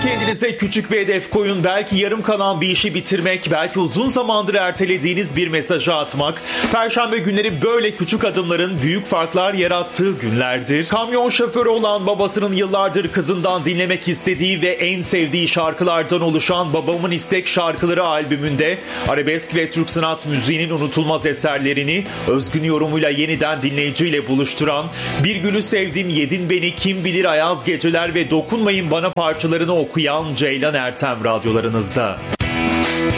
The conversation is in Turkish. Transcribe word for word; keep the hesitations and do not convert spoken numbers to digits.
Kendinize küçük bir hedef koyun. Belki yarım kalan bir işi bitirmek, belki uzun zamandır ertelediğiniz bir mesajı atmak. Perşembe günleri böyle küçük adımların büyük farklar yarattığı günlerdir. Kamyon şoförü olan babasının yıllardır kızından dinlemek istediği ve en sevdiği şarkılardan oluşan Babamın İstek Şarkıları albümünde arabesk ve Türk sanat müziğinin unutulmaz eserlerini özgün yorumuyla yeniden dinleyiciyle buluşturan Bir Gülü Sevdim, Yedin Beni, Kim Bilir, Ayaz Geceler ve Dokunmayın Bana parçalarını okuyan Ceylan Ertem radyolarınızda.